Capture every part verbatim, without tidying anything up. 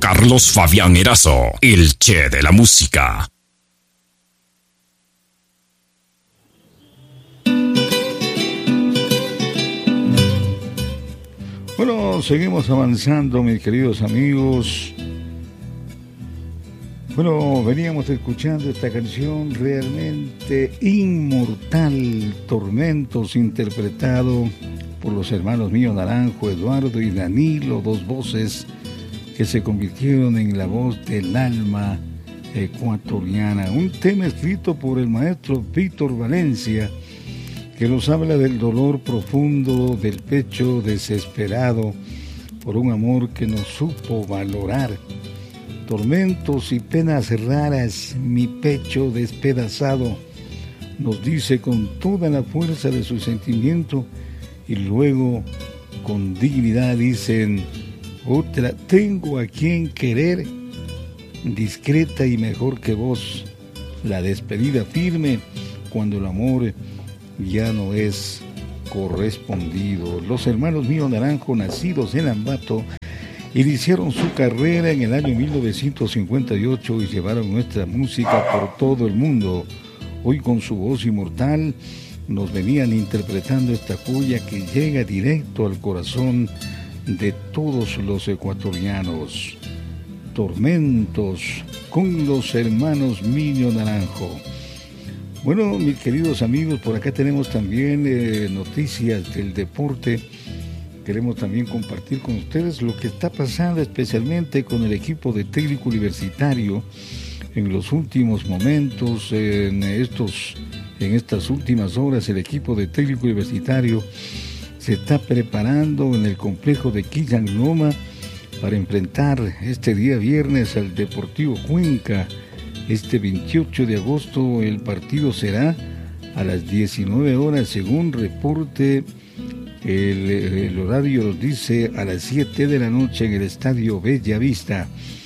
Carlos Fabián Erazo, el Che de la música. Bueno, seguimos avanzando, mis queridos amigos. Bueno, veníamos escuchando esta canción realmente inmortal, Tormentos, interpretado por los hermanos Mío Naranjo, Eduardo y Danilo, dos voces que se convirtieron en la voz del alma ecuatoriana. Un tema escrito por el maestro Víctor Valencia, que nos habla del dolor profundo del pecho desesperado por un amor que no supo valorar. Tormentos y penas raras, mi pecho despedazado, nos dice con toda la fuerza de su sentimiento, y luego con dignidad dicen: otra, tengo a quien querer, discreta y mejor que vos. La despedida firme cuando el amor ya no es correspondido. Los hermanos Mío Naranjo, nacidos en Ambato, iniciaron su carrera en el año mil novecientos cincuenta y ocho y llevaron nuestra música por todo el mundo. Hoy, con su voz inmortal, nos venían interpretando esta joya que llega directo al corazón de todos los ecuatorianos. Tormentos, con los hermanos Mío Naranjo. Bueno, mis queridos amigos, por acá tenemos también eh, noticias del deporte. Queremos también compartir con ustedes lo que está pasando especialmente con el equipo de Técnico Universitario en los últimos momentos, en estos, en estas últimas horas. El equipo de Técnico Universitario se está preparando en el complejo de Quillan Loma para enfrentar este día viernes al Deportivo Cuenca. Este veintiocho de agosto el partido será a las diecinueve horas, según reporte. El, el horario nos dice a las siete de la noche en el Estadio Bella Vista.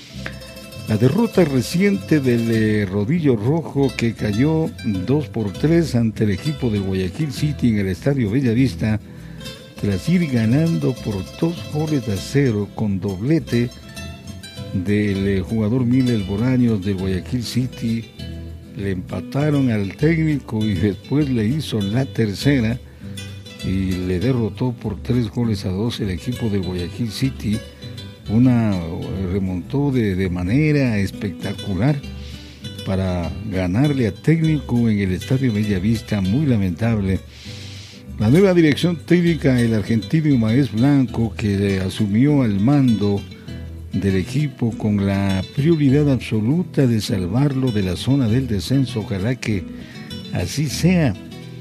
La derrota reciente del eh, Rodillo Rojo, que cayó dos por tres ante el equipo del Guayaquil City en el Estadio Bella Vista, tras ir ganando por dos goles a cero con doblete del eh, jugador Miller Bolaños del Guayaquil City. Le empataron al técnico y después le hizo la tercera y le derrotó por tres goles a dos el equipo del Guayaquil City. Una remontó de, de manera espectacular para ganarle a Técnico en el Estadio Bellavista. Muy lamentable. La nueva dirección técnica, el argentino Maes Blanco, que asumió al mando del equipo con la prioridad absoluta de salvarlo de la zona del descenso. Ojalá que así sea.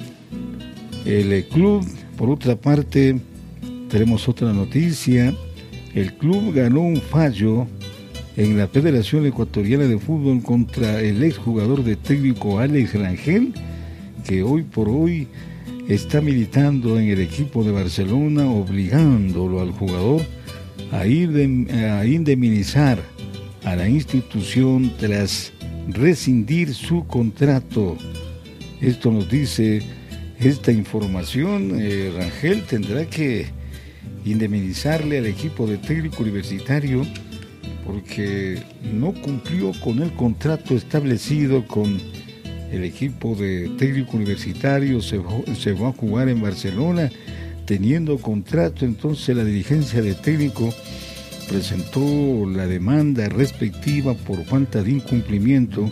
El club, por otra parte, tenemos otra noticia. El club ganó un fallo en la Federación Ecuatoriana de Fútbol contra el exjugador de Técnico Alex Rangel, que hoy por hoy está militando en el equipo de Barcelona, obligándolo al jugador a, ir de, a indemnizar a la institución tras rescindir su contrato. Esto nos dice esta información. eh, Rangel tendrá que indemnizarle al equipo de Técnico Universitario porque no cumplió con el contrato establecido con el equipo de Técnico Universitario. Se, se va a jugar en Barcelona teniendo contrato. Entonces la dirigencia de Técnico presentó la demanda respectiva por falta de incumplimiento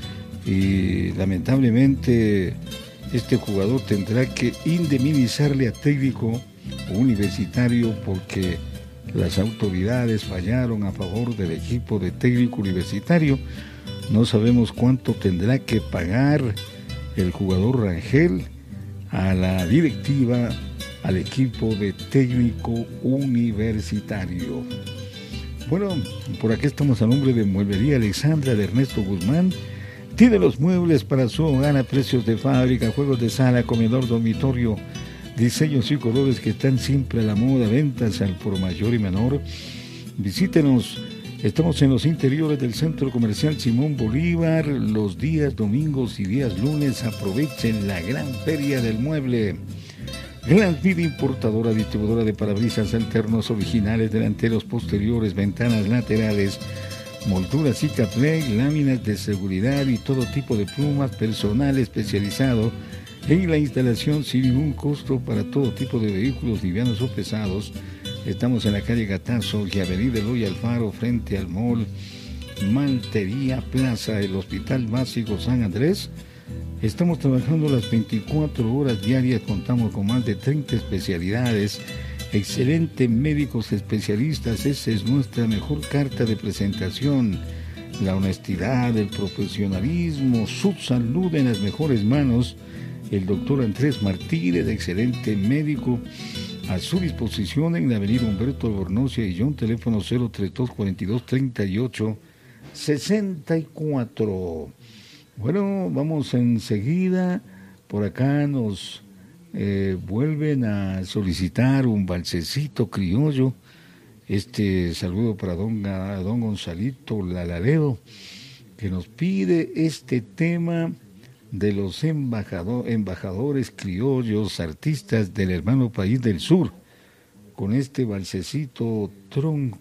y lamentablemente este jugador tendrá que indemnizarle a Técnico Universitario porque las autoridades fallaron a favor del equipo de Técnico Universitario. No sabemos cuánto tendrá que pagar el jugador Rangel a la directiva, al equipo de Técnico Universitario. Bueno, por aquí estamos a nombre de Mueblería Alexandra de Ernesto Guzmán. Tiene los muebles para su hogar a precios de fábrica, juegos de sala, comedor, dormitorio, diseños y colores que están siempre a la moda, ventas al por mayor y menor. Visítenos, estamos en los interiores del Centro Comercial Simón Bolívar, los días domingos y días lunes. Aprovechen la gran feria del mueble. Gran Vida Importadora, distribuidora de parabrisas alternos, originales, delanteros, posteriores, ventanas laterales, molduras Cicaplay, láminas de seguridad y todo tipo de plumas, personal especializado en la instalación sin ningún costo para todo tipo de vehículos livianos o pesados. Estamos en la calle Gatazo y avenida Eloy Alfaro, frente al mall Maltería Plaza, el Hospital Básico San Andrés. Estamos trabajando las veinticuatro horas diarias, contamos con más de treinta especialidades, excelentes médicos especialistas. Esa es nuestra mejor carta de presentación. La honestidad, el profesionalismo, su salud en las mejores manos. El doctor Andrés Martínez, excelente médico, a su disposición en la avenida Humberto Albornoz y John, teléfono cero treinta y dos cuarenta y dos treinta y ocho sesenta y cuatro. Bueno, vamos enseguida. Por acá nos eh, vuelven a solicitar un valsecito criollo. Este saludo para don, don Gonzalito Lalaledo, que nos pide este tema de los embajador, embajadores criollos, artistas del hermano país del sur, con este valsecito Tronco